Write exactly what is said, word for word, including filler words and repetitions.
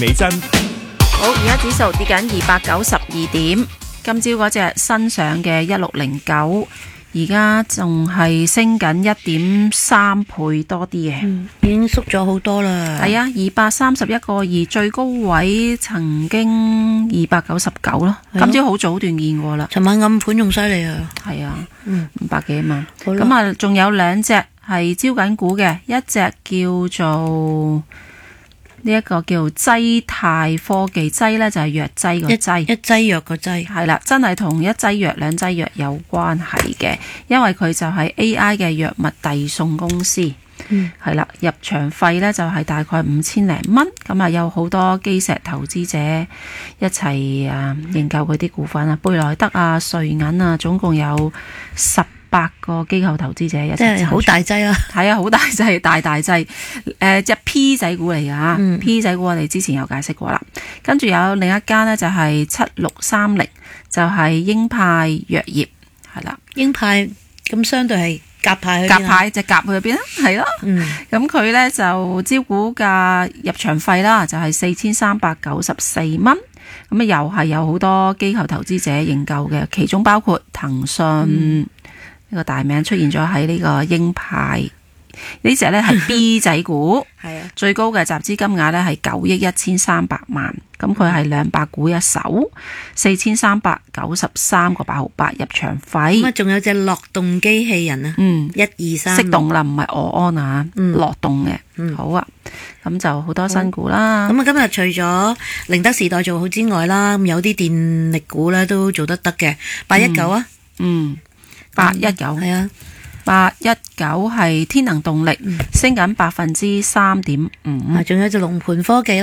美珍， 好，而家指數跌緊二百九十二點。今朝嗰隻新上嘅一六零九，而家仲係升緊一點三倍多啲嘅， 嗯，已經縮咗好多啦。 係啊，二百三十一個二，最高位曾經二百九十九咯。今朝好早段見過啦。 尋晚暗盤仲犀利啊。 係啊， 嗯， 五百幾啊嘛。 好啦， 咁啊，仲有兩隻係招緊股嘅，一隻叫做呢一個叫劑泰科技，劑呢就係藥劑個劑， 一劑藥個劑， 係啦，真係同一劑藥兩劑藥有關係嘅，因為佢就係 A I 嘅藥物遞送公司， 嗯， 係啦，入場費呢就係大概五千零蚊，咁啊有好多基石投資者一齊啊認購佢啲股份啊，貝萊德啊、瑞銀啊，總共有十八個機構投資者一齊， 即係好大劑啊。 係啊，好大劑，大大劑，誒隻 P 仔股嚟㗎嚇。 嗯 P 仔股我哋之前有解釋過啦。跟住有另一間呢，就係七六三零，就係鷹派藥業，係啦， 鷹派咁相對係鴿派去邊啊， 鴿派隻鴿去邊啊？係咯， 嗯， 咁佢呢就招股價入場費啦，就係四千三百九十四蚊。咁啊又係有好多機構投資者認購嘅，其中包括騰訊。嗯呢個大名出現咗喺呢個鷹派，呢隻呢係 B 仔股， 係啊， 最高嘅集資金額呢係九億一千三百萬，咁佢係兩百股一手，四千三百九十三個八毫八入場費。 咁啊仲有隻樂動機器人啊， 嗯， 一二三， 識動啦，唔係俄安啊， 嗯樂動嘅， 嗯好啊，咁就好多新股啦。 咁啊，今日除咗寧德時代做好之外啦，咁有啲電力股咧都做得得嘅，八一九啊， 嗯。八一九係啊， 八一九係天能動力， 嗯升緊百分之三點五。 仲有隻龍盤科技啦。